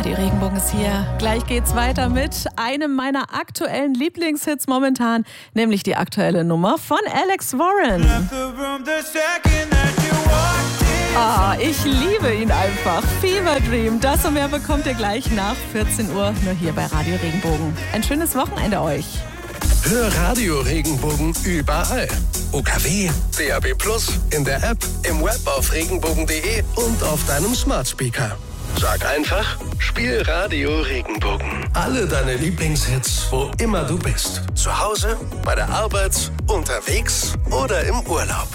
Radio Regenbogen ist hier. Gleich geht's weiter mit einem meiner aktuellen Lieblingshits momentan, nämlich die aktuelle Nummer von Alex Warren. Ich liebe ihn einfach. Fever Dream, das und mehr bekommt ihr gleich nach 14 Uhr nur hier bei Radio Regenbogen. Ein schönes Wochenende euch. Hör Radio Regenbogen überall. UKW, DAB+, in der App, im Web auf regenbogen.de und auf deinem Smart Speaker. Sag einfach, spiel Radio Regenbogen. Alle deine Lieblingshits, wo immer du bist. Zu Hause, bei der Arbeit, unterwegs oder im Urlaub.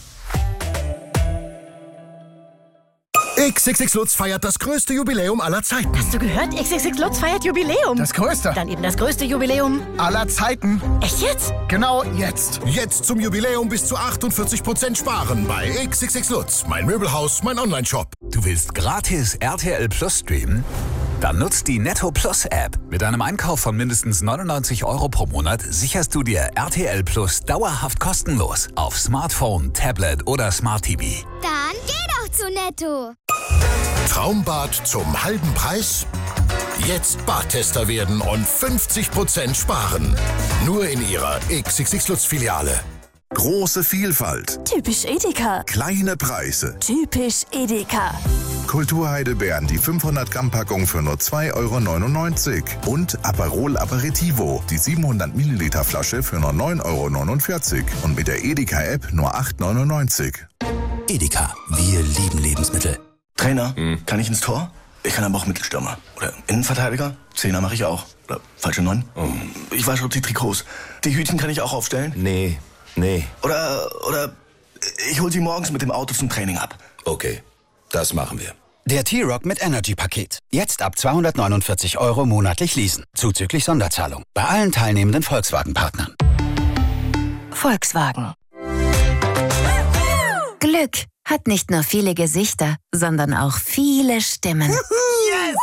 XXX Lutz feiert das größte Jubiläum aller Zeiten. Hast du gehört? XXX Lutz feiert Jubiläum. Das größte. Dann eben das größte Jubiläum aller Zeiten. Echt jetzt? Genau jetzt. Jetzt zum Jubiläum bis zu 48% sparen bei XXX Lutz. Mein Möbelhaus, mein Onlineshop. Du willst gratis RTL Plus streamen? Dann nutzt die Netto Plus App. Mit einem Einkauf von mindestens 99 € pro Monat sicherst du dir RTL Plus dauerhaft kostenlos auf Smartphone, Tablet oder Smart TV. Dann geh doch zu Netto. Traumbad zum halben Preis? Jetzt Badtester werden und 50% sparen. Nur in ihrer XXX Lutz Filiale. Große Vielfalt. Typisch Edeka. Kleine Preise. Typisch Edeka. Kulturheidelbeeren, die 500 Gramm Packung für nur 2,99 € und Aperol Aperitivo, die 700 Milliliter Flasche für nur 9,49 € und mit der Edeka App nur 8,99 €. Edeka, wir lieben Lebensmittel. Trainer, kann ich ins Tor? Ich kann aber auch Mittelstürmer. Oder Innenverteidiger? Zehner mache ich auch. Oder falsche 9? Ich wasche die Trikots. Die Hütchen kann ich auch aufstellen? Nee. Oder ich hol sie morgens mit dem Auto zum Training ab. Okay, das machen wir. Der T-Rock mit Energy-Paket. Jetzt ab 249 € monatlich leasen. Zuzüglich Sonderzahlung. Bei allen teilnehmenden Volkswagen-Partnern. Volkswagen. Glück hat nicht nur viele Gesichter, sondern auch viele Stimmen. Yes!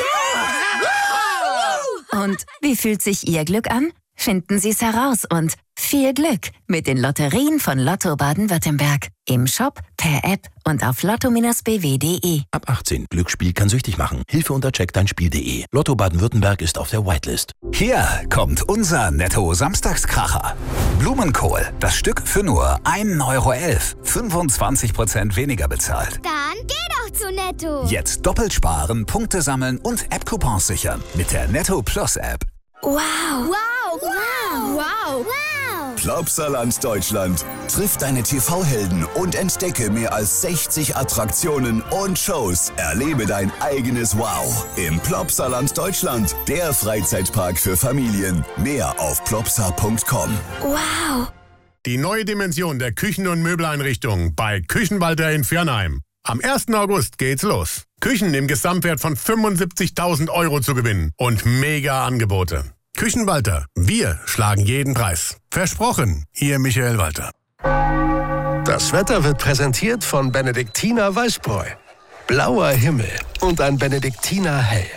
Und wie fühlt sich Ihr Glück an? Finden Sie es heraus und viel Glück mit den Lotterien von Lotto Baden-Württemberg. Im Shop, per App und auf lotto-bw.de. Ab 18. Glücksspiel kann süchtig machen. Hilfe unter checkdeinspiel.de. Lotto Baden-Württemberg ist auf der Whitelist. Hier kommt unser Netto-Samstagskracher. Blumenkohl, das Stück für nur 1,11 €. 25% weniger bezahlt. Dann geh doch zu Netto. Jetzt doppelt sparen, Punkte sammeln und App-Coupons sichern mit der Netto Plus App. Wow. Wow. Wow. Wow. Wow. Plopsaland Deutschland. Triff deine TV-Helden und entdecke mehr als 60 Attraktionen und Shows. Erlebe dein eigenes Wow im Plopsaland Deutschland. Der Freizeitpark für Familien. Mehr auf plopsa.com. Wow. Die neue Dimension der Küchen- und Möbeleinrichtungen bei Küchenwalter in Viernheim. Am 1. August geht's los. Küchen im Gesamtwert von 75.000 € zu gewinnen und mega Angebote. Küchenwalter, wir schlagen jeden Preis. Versprochen, Ihr Michael Walter. Das Wetter wird präsentiert von Benediktiner Weißbräu. Blauer Himmel und ein Benediktiner Hell.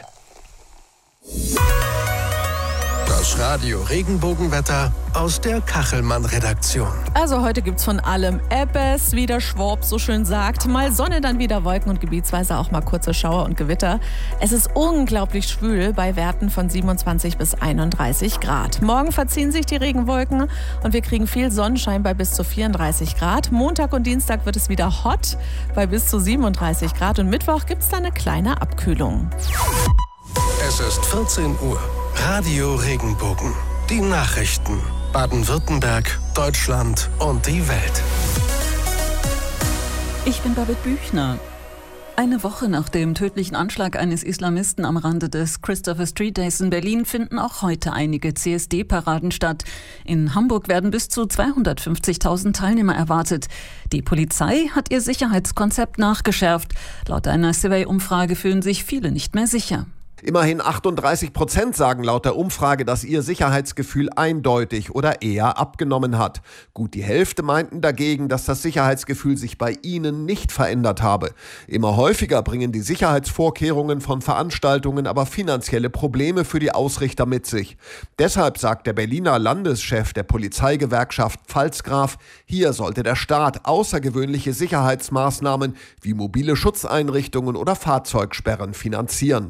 Das Radio Regenbogenwetter aus der Kachelmann-Redaktion. Also heute gibt's von allem Ebbes, wie der Schwab so schön sagt. Mal Sonne, dann wieder Wolken und gebietsweise auch mal kurze Schauer und Gewitter. Es ist unglaublich schwül bei Werten von 27 bis 31 Grad. Morgen verziehen sich die Regenwolken und wir kriegen viel Sonnenschein bei bis zu 34 Grad. Montag und Dienstag wird es wieder hot bei bis zu 37 Grad. Und Mittwoch gibt's dann eine kleine Abkühlung. Es ist 14 Uhr. Radio Regenbogen. Die Nachrichten. Baden-Württemberg, Deutschland und die Welt. Ich bin Babette Büchner. Eine Woche nach dem tödlichen Anschlag eines Islamisten am Rande des Christopher Street Days in Berlin finden auch heute einige CSD-Paraden statt. In Hamburg werden bis zu 250.000 Teilnehmer erwartet. Die Polizei hat ihr Sicherheitskonzept nachgeschärft. Laut einer Survey-Umfrage fühlen sich viele nicht mehr sicher. Immerhin 38% sagen laut der Umfrage, dass ihr Sicherheitsgefühl eindeutig oder eher abgenommen hat. Gut die Hälfte meinten dagegen, dass das Sicherheitsgefühl sich bei ihnen nicht verändert habe. Immer häufiger bringen die Sicherheitsvorkehrungen von Veranstaltungen aber finanzielle Probleme für die Ausrichter mit sich. Deshalb sagt der Berliner Landeschef der Polizeigewerkschaft Pfalzgraf, hier sollte der Staat außergewöhnliche Sicherheitsmaßnahmen wie mobile Schutzeinrichtungen oder Fahrzeugsperren finanzieren.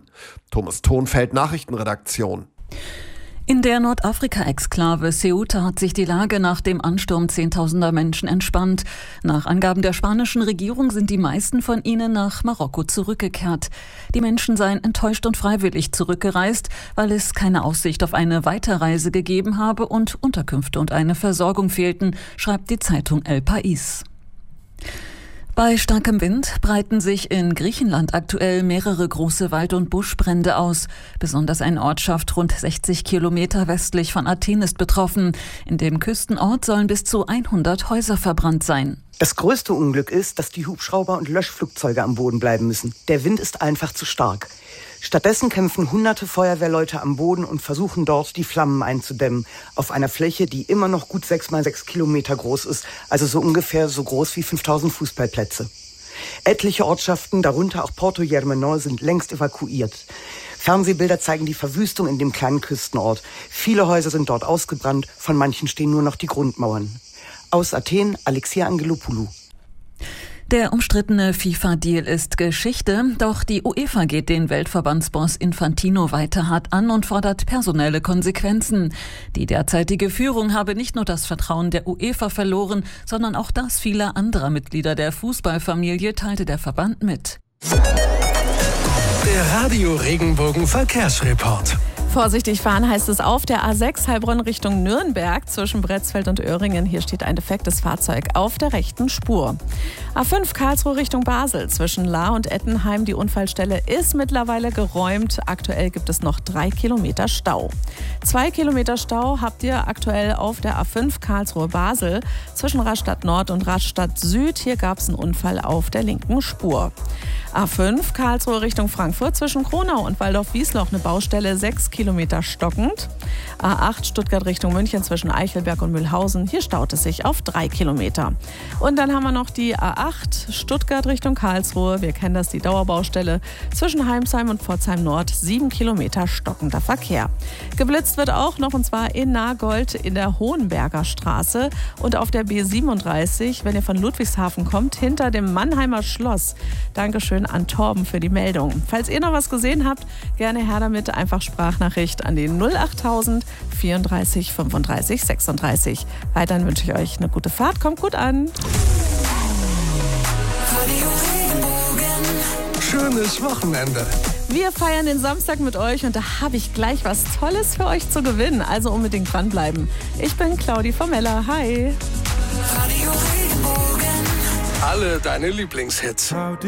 Thomas Thonfeld, Nachrichtenredaktion. In der Nordafrika-Exklave Ceuta hat sich die Lage nach dem Ansturm Zehntausender Menschen entspannt. Nach Angaben der spanischen Regierung sind die meisten von ihnen nach Marokko zurückgekehrt. Die Menschen seien enttäuscht und freiwillig zurückgereist, weil es keine Aussicht auf eine Weiterreise gegeben habe und Unterkünfte und eine Versorgung fehlten, schreibt die Zeitung El País. Bei starkem Wind breiten sich in Griechenland aktuell mehrere große Wald- und Buschbrände aus. Besonders eine Ortschaft rund 60 Kilometer westlich von Athen ist betroffen. In dem Küstenort sollen bis zu 100 Häuser verbrannt sein. Das größte Unglück ist, dass die Hubschrauber und Löschflugzeuge am Boden bleiben müssen. Der Wind ist einfach zu stark. Stattdessen kämpfen hunderte Feuerwehrleute am Boden und versuchen dort, die Flammen einzudämmen. Auf einer Fläche, die immer noch gut 6 mal 6 Kilometer groß ist, also so ungefähr so groß wie 5000 Fußballplätze. Etliche Ortschaften, darunter auch Porto Germenor, sind längst evakuiert. Fernsehbilder zeigen die Verwüstung in dem kleinen Küstenort. Viele Häuser sind dort ausgebrannt, von manchen stehen nur noch die Grundmauern. Aus Athen, Alexia Angelopoulou. Der umstrittene FIFA-Deal ist Geschichte, doch die UEFA geht den Weltverbandsboss Infantino weiter hart an und fordert personelle Konsequenzen. Die derzeitige Führung habe nicht nur das Vertrauen der UEFA verloren, sondern auch das vieler anderer Mitglieder der Fußballfamilie, teilte der Verband mit. Der Radio Regenbogen Verkehrsreport. Vorsichtig fahren heißt es auf der A6 Heilbronn Richtung Nürnberg zwischen Bretzfeld und Öhringen. Hier steht ein defektes Fahrzeug auf der rechten Spur. A5 Karlsruhe Richtung Basel zwischen Lahr und Ettenheim. Die Unfallstelle ist mittlerweile geräumt. Aktuell gibt es noch 3 Kilometer Stau. 2 Kilometer Stau habt ihr aktuell auf der A5 Karlsruhe Basel zwischen Rastatt Nord und Rastatt Süd. Hier gab es einen Unfall auf der linken Spur. A5 Karlsruhe Richtung Frankfurt zwischen Kronau und Waldorf-Wiesloch eine Baustelle, 6 Kilometer stockend. A8 Stuttgart Richtung München zwischen Eichelberg und Mühlhausen. Hier staut es sich auf 3 Kilometer. Und dann haben wir noch die A8 Stuttgart Richtung Karlsruhe. Wir kennen das, die Dauerbaustelle zwischen Heimsheim und Pforzheim Nord. 7 Kilometer stockender Verkehr. Geblitzt wird auch noch, und zwar in Nagold in der Hohenberger Straße und auf der B37, wenn ihr von Ludwigshafen kommt, hinter dem Mannheimer Schloss. Dankeschön an Torben für die Meldung. Falls ihr noch was gesehen habt, gerne her damit, einfach Sprachnachricht an die 08000 34 35 36. Weiterhin wünsche ich euch eine gute Fahrt, kommt gut an. Schönes Wochenende. Wir feiern den Samstag mit euch und da habe ich gleich was Tolles für euch zu gewinnen. Also unbedingt dranbleiben. Ich bin Claudi Formella. Hi. Alle deine Lieblingshits.